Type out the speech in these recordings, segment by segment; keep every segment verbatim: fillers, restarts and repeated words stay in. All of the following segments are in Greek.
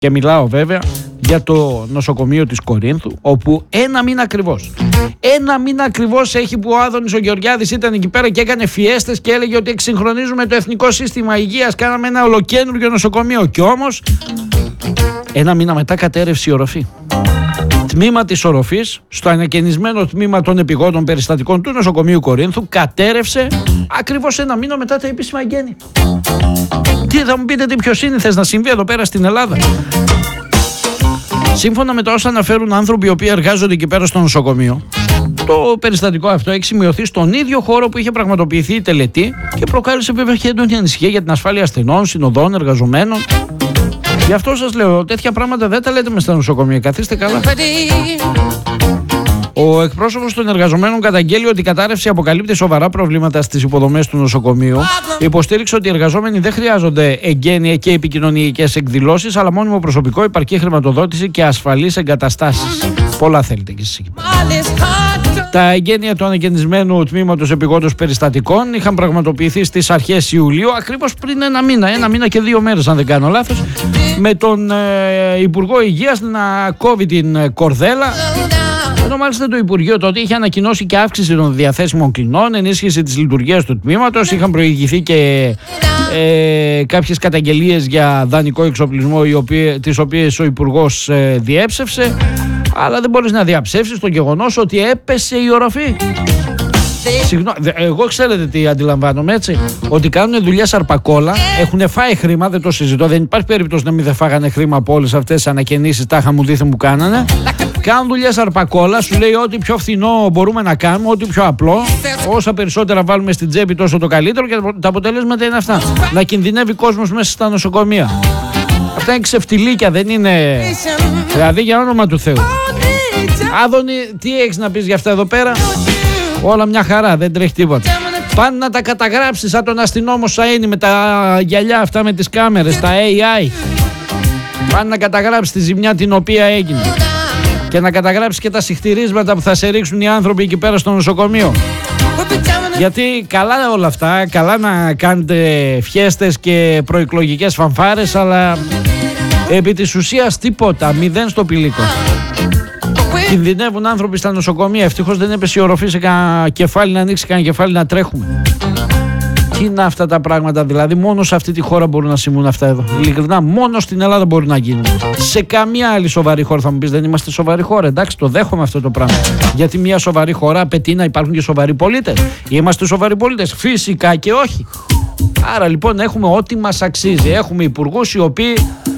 Και μιλάω βέβαια για το νοσοκομείο της Κορίνθου, όπου ένα μήνα ακριβώς, ένα μήνα ακριβώς έχει που ο Άδωνης ο Γεωργιάδης ήταν εκεί πέρα και έκανε φιέστες και έλεγε ότι εξυγχρονίζουμε το Εθνικό Σύστημα Υγείας, κάναμε ένα ολοκαίνουργιο νοσοκομείο. Και όμως, ένα μήνα μετά κατέρευσε η οροφή. Τμήμα της οροφής, στο ανακαινισμένο τμήμα των επιγόντων περιστατικών του νοσοκομείου Κορίνθου, κατέρευσε ακριβώς ένα μήνα μετά τα επίσημα εγγένεια. Τι θα μου πείτε, τι πιο σύνηθες να συμβεί εδώ πέρα στην Ελλάδα? Σύμφωνα με τα όσα αναφέρουν άνθρωποι οι οποίοι εργάζονται εκεί πέρα στο νοσοκομείο, το περιστατικό αυτό έχει σημειωθεί στον ίδιο χώρο που είχε πραγματοποιηθεί η τελετή και προκάλεσε βέβαια και έντονη ανησυχία για την ασφάλεια ασθενών, συνοδών, εργαζομένων. Γι' αυτό σας λέω, τέτοια πράγματα δεν τα λέτε μες στα νοσοκομεία. Καθίστε καλά. Ο εκπρόσωπος των εργαζομένων καταγγέλει ότι η κατάρρευση αποκαλύπτει σοβαρά προβλήματα στις υποδομές του νοσοκομείου. Υποστήριξε ότι οι εργαζόμενοι δεν χρειάζονται εγγένεια και επικοινωνιακές εκδηλώσεις, αλλά μόνιμο προσωπικό, υπαρκή χρηματοδότηση και ασφαλείς εγκαταστάσεις. Πολλά θέλετε κι εσείς. Τα εγγένεια του ανακαινισμένου τμήματος επιγόντως περιστατικών είχαν πραγματοποιηθεί στις αρχές Ιουλίου, ακριβώς πριν ένα μήνα, ένα μήνα και δύο μέρες, αν δεν κάνω λάθος, με τον ε, Υπουργό Υγείας να κόβει την κορδέλα. Ενώ μάλιστα το Υπουργείο τότε είχε ανακοινώσει και αύξηση των διαθέσιμων κλινών, ενίσχυση της λειτουργίας του τμήματος, είχαν προηγηθεί και ε, κάποιες καταγγελίες για δανεικό εξοπλισμό, τις οποίες ο Υπουργός ε, διέψευσε. Αλλά δεν μπορείς να διαψεύσεις το γεγονός ότι έπεσε η οροφή. Συγγνώμη, εγώ ξέρετε τι αντιλαμβάνομαι, έτσι? Ότι κάνουν δουλειά σαρπακόλα, έχουν φάει χρήμα, δεν το συζητώ. Δεν υπάρχει περίπτωση να μην δεν φάγανε χρήμα από όλες αυτές τις ανακαινήσεις, τάχα μου δίθεν που κάνανε. Κάνουν δουλειά σαρπακόλα, σου λέει ότι πιο φθηνό μπορούμε να κάνουμε, ότι πιο απλό. Όσα περισσότερα βάλουμε στην τσέπη, τόσο το καλύτερο, και τα αποτελέσματα είναι αυτά. Να κινδυνεύει κόσμος μέσα στα νοσοκομεία. Αυτά είναι ξεφτιλίκια, δεν είναι. Δηλαδή, για όνομα του Θεού. Άδωνη, τι έχεις να πεις για αυτά εδώ πέρα? Όλα μια χαρά, δεν τρέχει τίποτα. Πάνε να τα καταγράψεις σαν τον αστυνόμο Σαΐνη με τα γυαλιά αυτά με τις κάμερες, τα έι άι. Πάνε να καταγράψεις τη ζημιά την οποία έγινε. Και να καταγράψεις και τα συχτηρίσματα που θα σε ρίξουν οι άνθρωποι εκεί πέρα στο νοσοκομείο. Γιατί καλά όλα αυτά, καλά να κάνετε φιέστες και προεκλογικές φανφάρες, αλλά επί της ουσίας τίποτα, μηδέν στο πηλίκο. Κινδυνεύουν άνθρωποι στα νοσοκομεία. Ευτυχώς δεν έπεσε η οροφή σε κανένα κεφάλι, να ανοίξει κανένα κεφάλι να τρέχουμε. Τι είναι αυτά τα πράγματα, δηλαδή? Μόνο σε αυτή τη χώρα μπορούν να συμβούν αυτά εδώ. Ειλικρινά, μόνο στην Ελλάδα μπορεί να γίνουν. Σε καμία άλλη σοβαρή χώρα. Θα μου πεις, δεν είμαστε σοβαρή χώρα? Εντάξει, το δέχομαι αυτό το πράγμα. Γιατί μια σοβαρή χώρα απαιτεί να υπάρχουν και σοβαροί πολίτες. Είμαστε σοβαροί πολίτες? Φυσικά και όχι. Άρα λοιπόν έχουμε ό,τι μας αξίζει. Έχουμε υπουργούς οι οποίοι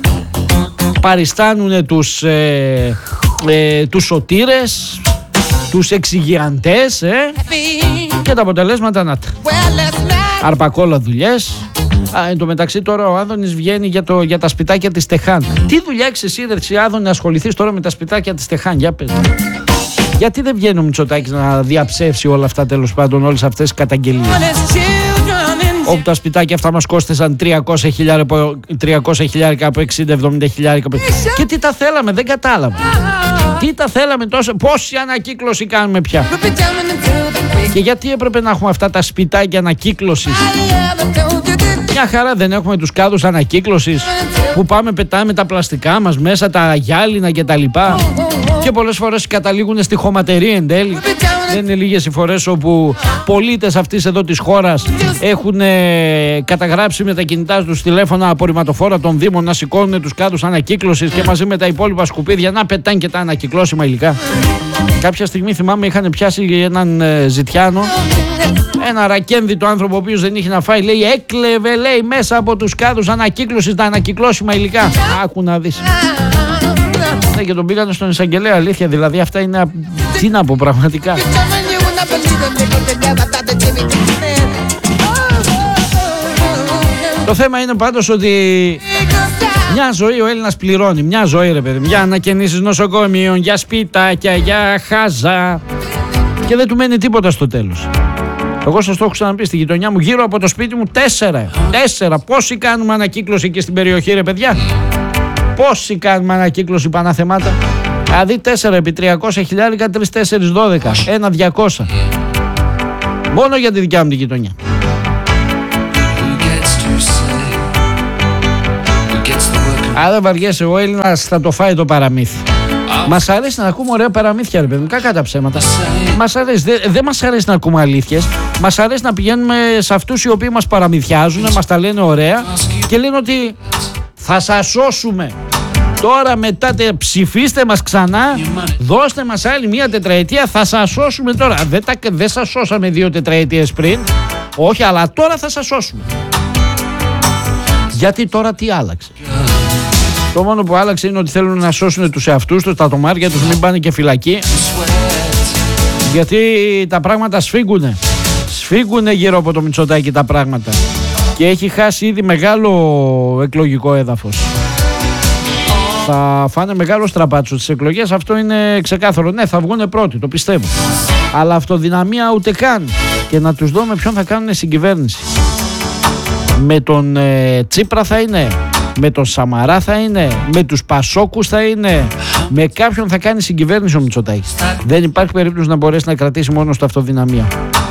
παριστάνουν τους, ε, ε, τους σωτήρες, τους εξυγιαντές, ε, και τα αποτελέσματα να τα. Αρπακόλα δουλειές. Α, εν τω μεταξύ τώρα ο Άδωνης βγαίνει για, το, για τα σπιτάκια της Τεχάν. Τι δουλειά έχεις εσύ, ρε Άδωνη, να ασχοληθείς τώρα με τα σπιτάκια της Τεχάν? Για πες. Γιατί δεν βγαίνει ο Μητσοτάκης να διαψεύσει όλα αυτά, τέλος πάντων, όλες αυτές τις καταγγελίες? Όπου τα σπιτάκια αυτά μας κόστησαν τριακόσια χιλιάρικα από εξήντα εβδομήντα χιλιάρικα. Και τι τα θέλαμε, δεν κατάλαβα. Τι τα θέλαμε τόσο, πόση ανακύκλωση κάνουμε πια? Και γιατί έπρεπε να έχουμε αυτά τα σπιτάκια ανακύκλωσης? Μια χαρά δεν έχουμε τους κάδους ανακύκλωσης που πάμε πετάμε τα πλαστικά μας μέσα, τα γυάλινα και τα λοιπά, και πολλές φορές καταλήγουν στη χωματερή εν τέλει. Δεν είναι λίγες οι φορές όπου πολίτες αυτής εδώ της χώρας έχουν ε, καταγράψει με τα κινητά τους τηλέφωνα απορριμματοφόρα των Δήμων να σηκώνουν τους κάδους ανακύκλωσης και μαζί με τα υπόλοιπα σκουπίδια να πετάνε και τα ανακυκλώσιμα υλικά. Κάποια στιγμή θυμάμαι είχαν πιάσει έναν ε, ζητιάνο, ένα ρακένδυτο άνθρωπο ο οποίος δεν είχε να φάει, λέει, έκλεβε, λέει, μέσα από τους κάδους ανακύκλωσης τα ανακυκλώσιμα υλικά. Άκου να δεις. Ναι, και τον πήγανε στον εισαγγελέα, αλήθεια, δηλαδή αυτά είναι, τι να πω πραγματικά. Το θέμα είναι πάντως ότι μια ζωή ο Έλληνας πληρώνει, μια ζωή ρε παιδί, για ανακαινήσεις νοσοκομείων, για σπιτάκια, για χάζα, και δεν του μένει τίποτα στο τέλος. Εγώ σας το έχω ξαναπεί, στη γειτονιά μου γύρω από το σπίτι μου τέσσερα, τέσσερα, πόσοι κάνουμε ανακύκλωση εκεί στην περιοχή ρε παιδιά? Πόσοι κάνουμε ανακύκλωση παναθεμάτα? Δηλαδή τέσσερα επί τριακόσια χιλιάρικα, τρία, τέσσερα, δώδεκα, ένα διακόσια. Μόνο για τη δικιά μου τη γειτονιά. Who gets to say, who gets the work Αν δεν βαριέσαι, ο Έλληνας θα το φάει το παραμύθι. Μας αρέσει να ακούμε ωραία παραμύθια, ρε παιδί μου, κακά τα ψέματα. Μας αρέσει, δεν δε μας αρέσει να ακούμε αλήθειες. Μας αρέσει να πηγαίνουμε σε αυτούς οι οποίοι μας παραμυθιάζουν, μας τα λένε ωραία και λένε ότι θα σας σώσουμε. Τώρα μετά τε, ψηφίστε μας ξανά, δώστε μας άλλη μία τετραετία, θα σας σώσουμε τώρα. Δεν, τα, δεν σας σώσαμε δύο τετραετίες πριν, όχι, αλλά τώρα θα σας σώσουμε. Γιατί τώρα τι άλλαξε? Το μόνο που άλλαξε είναι ότι θέλουν να σώσουν τους εαυτούς τους, τα τομάρια τους, μην πάνε και φυλακή. Γιατί τα πράγματα σφίγγουνε. Σφίγγουνε γύρω από το Μητσοτάκη τα πράγματα. Και έχει χάσει ήδη μεγάλο εκλογικό έδαφος. Θα φάνε μεγάλο στραπάτσο στις εκλογές, αυτό είναι ξεκάθαρο. Ναι, θα βγουν πρώτοι, το πιστεύω. Αλλά αυτοδυναμία ούτε καν. Και να τους δω με ποιον θα κάνουν συγκυβέρνηση. Με τον ε, Τσίπρα θα είναι, με τον Σαμαρά θα είναι, με τους Πασόκους θα είναι, με κάποιον θα κάνει συγκυβέρνηση ο Μητσοτάκης. Δεν υπάρχει περίπτωση να μπορέσει να κρατήσει μόνο στο αυτοδυναμία.